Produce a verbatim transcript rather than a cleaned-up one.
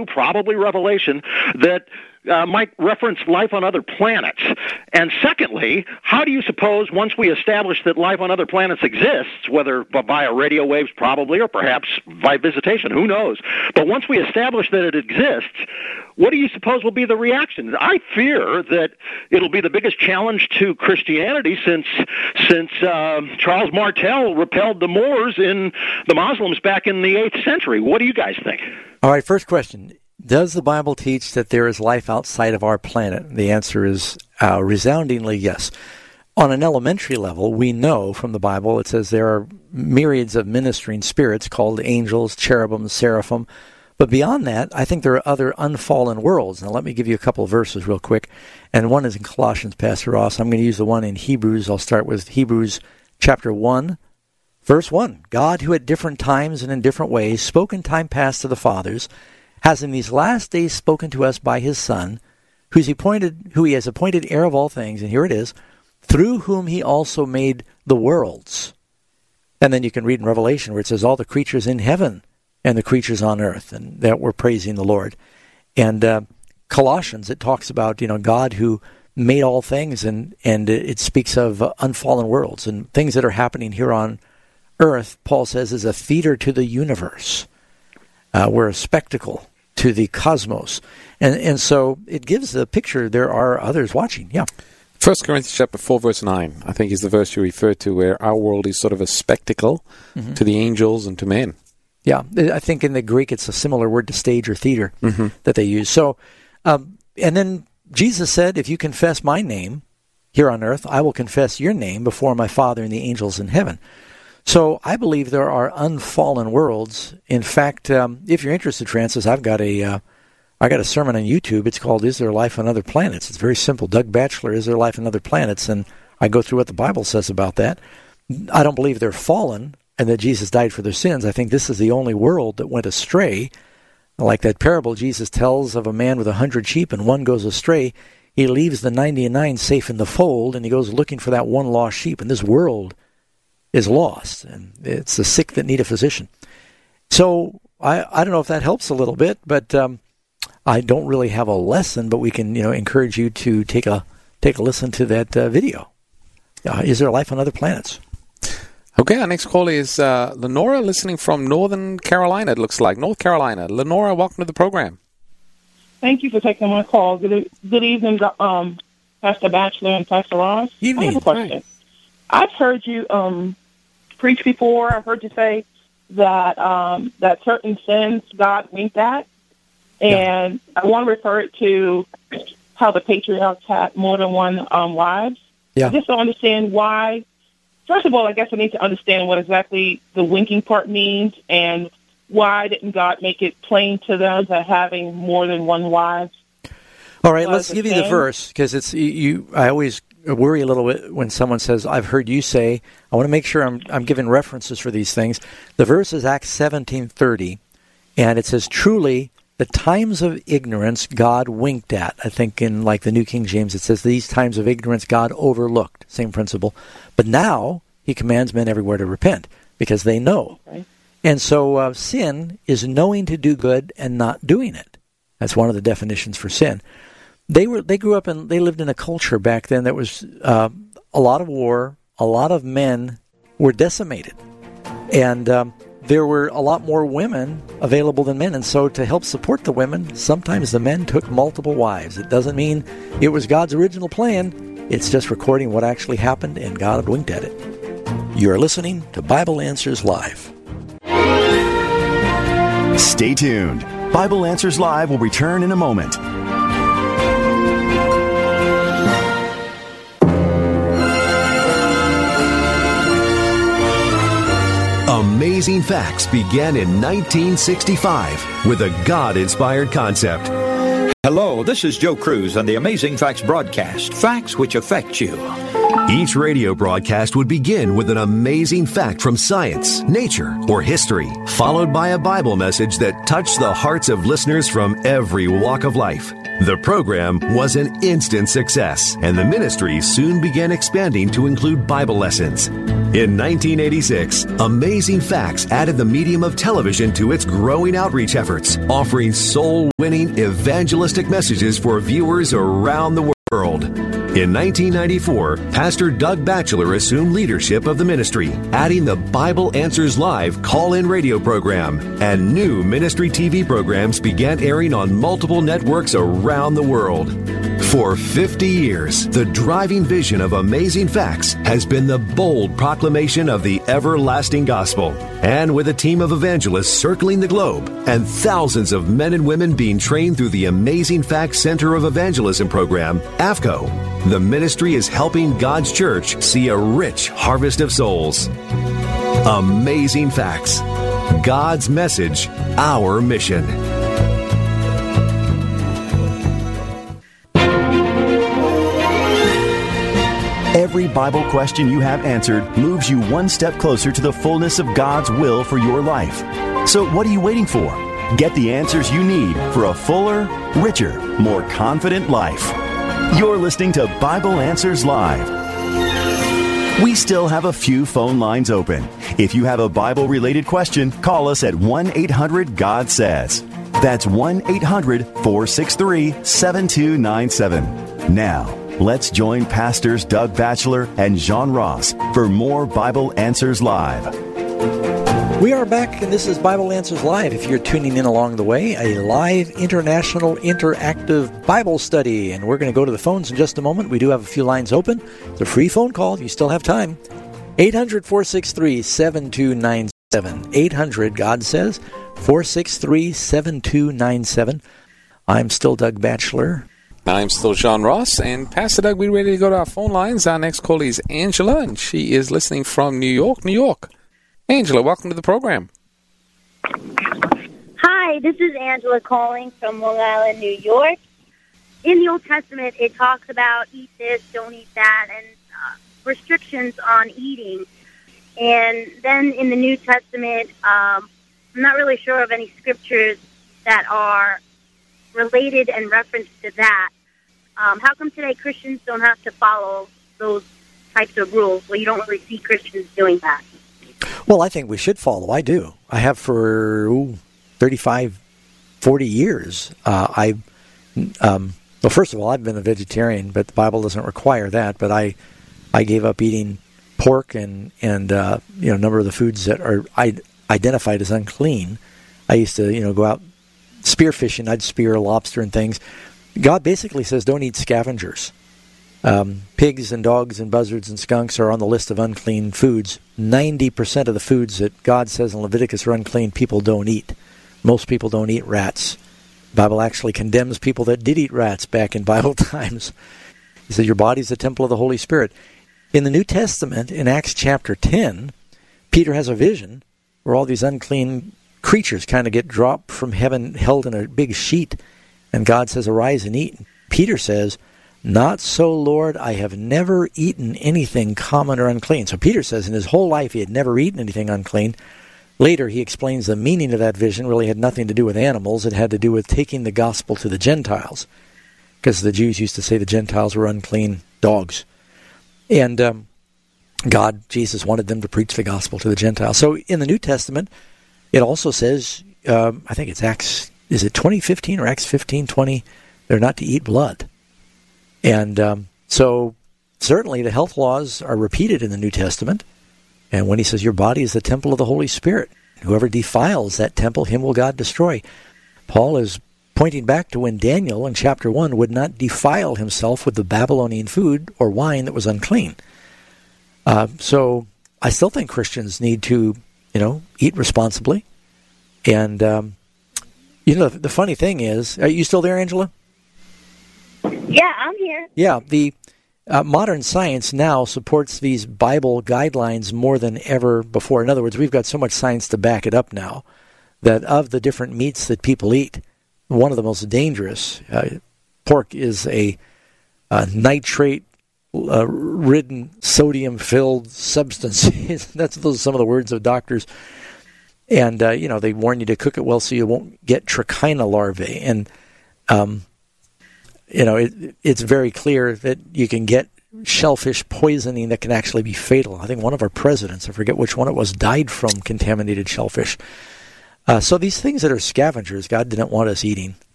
probably Revelation, that uh, might reference life on other planets? And secondly, how do you suppose once we establish that life on other planets exists, whether via radio waves probably or perhaps by visitation, who knows? But once we establish that it exists, what do you suppose will be the reaction? I fear that it'll be the biggest challenge to Christianity since since uh, Charles Martel repelled the Moors in the Muslims back in the eighth century. What do you guys think? All right, first question. Does the Bible teach that there is life outside of our planet? The answer is uh, resoundingly yes. On an elementary level, we know from the Bible, it says there are myriads of ministering spirits called angels, cherubim, seraphim. But beyond that, I think there are other unfallen worlds. Now, let me give you a couple of verses real quick. And one is in Colossians, Pastor Ross. I'm going to use the one in Hebrews. I'll start with Hebrews chapter one, verse one. God, who at different times and in different ways spoke in time past to the fathers, has in these last days spoken to us by his Son, who's appointed, who he has appointed heir of all things, and here it is, through whom he also made the worlds. And then you can read in Revelation where it says all the creatures in heaven and the creatures on earth, and that we're praising the Lord. And uh, Colossians, it talks about, you know, God who made all things, and, and it speaks of uh, unfallen worlds and things that are happening here on earth, Paul says, is a theater to the universe. Uh, we're a spectacle to the cosmos. And and so it gives the picture there are others watching. Yeah. First Corinthians chapter four, verse nine, I think is the verse you referred to, where our world is sort of a spectacle mm-hmm. to the angels and to men. Yeah, I think in the Greek it's a similar word to stage or theater mm-hmm. that they use. So, um, and then Jesus said, if you confess my name here on earth, I will confess your name before my Father and the angels in heaven. So I believe there are unfallen worlds. In fact, um, if you're interested, Francis, I've got a, uh, I got a sermon on YouTube. It's called "Is There Life on Other Planets?" It's very simple. Doug Batchelor, "Is There Life on Other Planets?" And I go through what the Bible says about that. I don't believe they're fallen and that Jesus died for their sins. I think this is the only world that went astray. Like that parable Jesus tells of a man with a hundred sheep and one goes astray. He leaves the ninety-nine safe in the fold and he goes looking for that one lost sheep. And this world is lost, and it's the sick that need a physician. So I, I don't know if that helps a little bit, but um, I don't really have a lesson, but we can, you know, encourage you to take a take a listen to that uh, video. Uh, is there life on other planets? Okay, our next call is uh, Lenora, listening from Northern Carolina, it looks like. North Carolina. Lenora, welcome to the program. Thank you for taking my call. Good, good evening, um, Pastor Batchelor and Pastor Ross. Evening. I have a question. Hi. I've heard you um, preach before. I've heard you say that um, that certain sins God winked at, and yeah. I want to refer it to how the patriarchs had more than one um, wives. Yeah. I just don't understand why. First of all, I guess I need to understand what exactly the winking part means, and why didn't God make it plain to them that having more than one wife? All right, let's give you the verse, because it's you. I always worry a little bit when someone says, "I've heard you say." I want to make sure I'm I'm giving references for these things. The verse is Acts seventeen thirty, and it says, "Truly, the times of ignorance God winked at." I think in like the New King James it says, "These times of ignorance God overlooked." Same principle. But now he commands men everywhere to repent because they know. Okay. And so uh, sin is knowing to do good and not doing it. That's one of the definitions for sin. They were they grew up and they lived in a culture back then that was uh, a lot of war, a lot of men were decimated, and um, there were a lot more women available than men. And so to help support the women, sometimes the men took multiple wives. It doesn't mean it was God's original plan. It's just recording what actually happened, and God winked at it. You're listening to Bible Answers Live. Stay tuned. Bible Answers Live will return in a moment. Amazing Facts began in nineteen sixty-five with a God-inspired concept. Hello, this is Joe Cruz on the Amazing Facts broadcast, facts which affect you. Each radio broadcast would begin with an amazing fact from science, nature, or history, followed by a Bible message that touched the hearts of listeners from every walk of life. The program was an instant success, and the ministry soon began expanding to include Bible lessons. In nineteen eighty-six, Amazing Facts added the medium of television to its growing outreach efforts, offering soul-winning evangelistic messages for viewers around the world. In nineteen ninety-four, Pastor Doug Batchelor assumed leadership of the ministry, adding the Bible Answers Live call-in radio program, and new ministry T V programs began airing on multiple networks around the world. For fifty years, the driving vision of Amazing Facts has been the bold proclamation of the everlasting gospel. And with a team of evangelists circling the globe and thousands of men and women being trained through the Amazing Facts Center of Evangelism program, A F C O, the ministry is helping God's church see a rich harvest of souls. Amazing Facts. God's message, our mission. Every Bible question you have answered moves you one step closer to the fullness of God's will for your life. So what are you waiting for? Get the answers you need for a fuller, richer, more confident life. You're listening to Bible Answers Live. We still have a few phone lines open. If you have a Bible-related question, call us at one eight hundred God says. That's one eight hundred four six three seven two nine seven. Now, let's join Pastors Doug Batchelor and Jean Ross for more Bible Answers Live. We are back, and this is Bible Answers Live. If you're tuning in along the way, a live international interactive Bible study. And we're going to go to the phones in just a moment. We do have a few lines open. It's a free phone call. You still have time. eight hundred four six three seven two nine seven. eight hundred, God says, four six three seven two nine seven. I'm still Doug Batchelor. I'm still Jean Ross, and Pastor Doug, we're ready to go to our phone lines. Our next caller is Angela, and she is listening from New York, New York. Angela, welcome to the program. Hi, this is Angela calling from Long Island, New York. In the Old Testament, it talks about eat this, don't eat that, and uh, restrictions on eating. And then in the New Testament, um, I'm not really sure of any scriptures that are related and reference to that. Um, how come today Christians don't have to follow those types of rules? Well, you don't really see Christians doing that. Well, I think we should follow. I do. I have for ooh, thirty-five, forty years. Uh, I, um, well, first of all, I've been a vegetarian, but the Bible doesn't require that. But I, I gave up eating pork and and uh, you know a number of the foods that are I identified as unclean. I used to you know go out spearfishing. I'd spear lobster and things. God basically says don't eat scavengers. Um, pigs and dogs and buzzards and skunks are on the list of unclean foods. ninety percent of the foods that God says in Leviticus are unclean, people don't eat. Most people don't eat rats. The Bible actually condemns people that did eat rats back in Bible times. He said your body's the temple of the Holy Spirit. In the New Testament, in Acts chapter ten, Peter has a vision where all these unclean creatures kind of get dropped from heaven, held in a big sheet, and God says, arise and eat. Peter says, not so, Lord, I have never eaten anything common or unclean. So Peter says in his whole life he had never eaten anything unclean. Later he explains the meaning of that vision really had nothing to do with animals. It had to do with taking the gospel to the Gentiles, because the Jews used to say the Gentiles were unclean dogs. And um, God, Jesus, wanted them to preach the gospel to the Gentiles. So in the New Testament, it also says, um, I think it's Acts, is it twenty fifteen or Acts fifteen twenty? They're not to eat blood. And um, so certainly the health laws are repeated in the New Testament. And when he says your body is the temple of the Holy Spirit, whoever defiles that temple, him will God destroy. Paul is pointing back to when Daniel in chapter one would not defile himself with the Babylonian food or wine that was unclean. Uh, so I still think Christians need to, you know, eat responsibly. And, um, you know, the funny thing is, are you still there, Angela? Yeah, I'm here. Yeah, the uh, modern science now supports these Bible guidelines more than ever before. In other words, we've got so much science to back it up now that of the different meats that people eat, one of the most dangerous, uh, pork is a, a nitrate-ridden, uh, sodium-filled substance. That's those are some of the words of doctors. And, uh, you know, they warn you to cook it well so you won't get trichina larvae. And, um, you know, it, it's very clear that you can get shellfish poisoning that can actually be fatal. I think one of our presidents, I forget which one it was, died from contaminated shellfish. Uh, so these things that are scavengers, God didn't want us eating.